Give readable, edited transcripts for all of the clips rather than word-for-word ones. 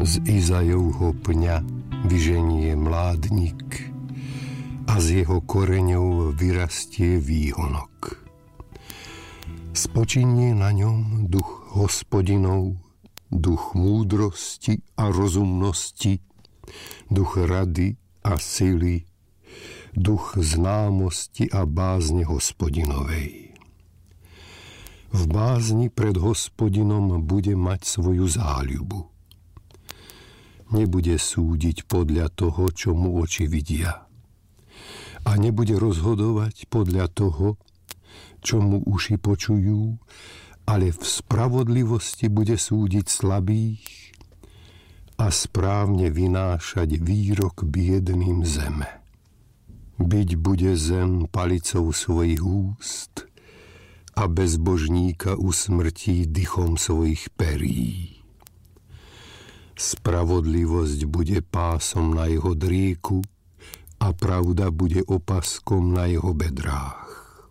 Z Izajovho pňa vyženie mládnik a z jeho koreňov vyrastie výhonok. Spočinie na ňom duch Hospodinov, duch múdrosti a rozumnosti, duch rady a sily, duch známosti a bázne Hospodinovej. V bázni pred Hospodinom bude mať svoju záľubu. Nebude súdiť podľa toho, čo mu oči vidia. A nebude rozhodovať podľa toho, čo mu uši počujú, ale v spravodlivosti bude súdiť slabých a správne vynášať výrok biedným zeme. Byť bude zem palicou svojich úst a bezbožníka usmrtí dychom svojich perí. Spravodlivosť bude pásom na jeho drieku a pravda bude opaskom na jeho bedrách.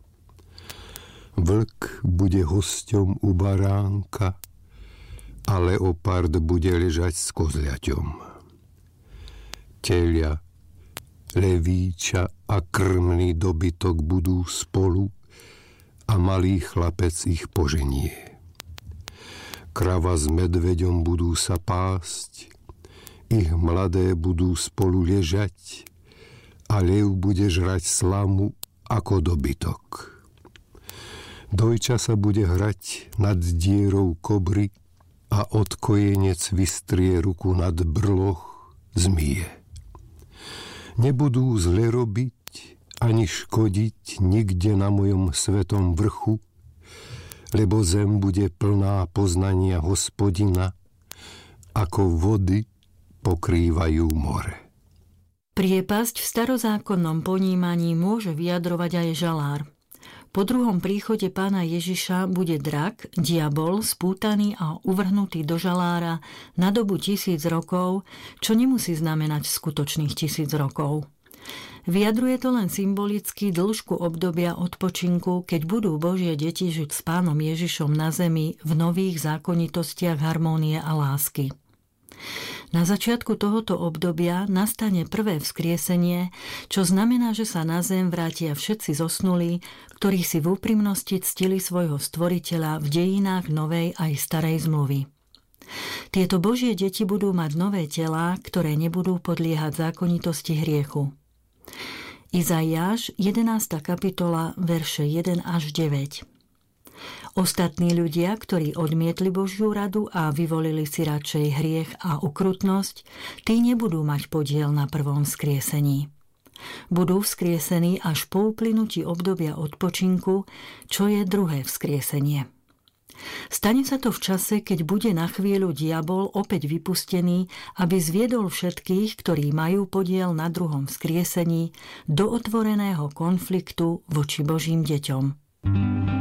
Vlk bude hosťom u baránka a leopard bude ležať s kozľaťom. Telia, levíča a krmný dobytok budú spolu a malý chlapec ich poženie. Krava s medveďom budú sa pásť, ich mladé budú spolu ležať a lev bude žrať slamu ako dobytok. Dojča sa bude hrať nad dierou kobry a odkojenec vystrie ruku nad brloch zmije. Nebudú zle robiť ani škodiť nikde na mojom svetom vrchu, lebo zem bude plná poznania Hospodina, ako vody pokrývajú more. Priepasť v starozákonnom ponímaní môže vyjadrovať aj žalár. Po druhom príchode pána Ježiša bude drak, diabol, spútaný a uvrhnutý do žalára na dobu 1000 rokov, čo nemusí znamenať skutočných 1000 rokov. Vyjadruje to len symbolicky dĺžku obdobia odpočinku, keď budú Božie deti žiť s pánom Ježišom na zemi v nových zákonitostiach harmónie a lásky. Na začiatku tohoto obdobia nastane prvé vzkriesenie, čo znamená, že sa na zem vrátia všetci zosnulí, ktorí si v úprimnosti ctili svojho stvoriteľa v dejinách novej aj starej zmluvy. Tieto Božie deti budú mať nové telá, ktoré nebudú podliehať zákonitosti hriechu. Izaiáš, 11. kapitola, verše 1 až 9. Ostatní ľudia, ktorí odmietli Božiu radu a vyvolili si radšej hriech a ukrutnosť, tí nebudú mať podiel na prvom vzkriesení. Budú vzkriesení až po uplynutí obdobia odpočinku, čo je druhé vzkriesenie. Stane sa to v čase, keď bude na chvíľu diabol opäť vypustený, aby zviedol všetkých, ktorí majú podiel na druhom vzkriesení, do otvoreného konfliktu voči Božím deťom.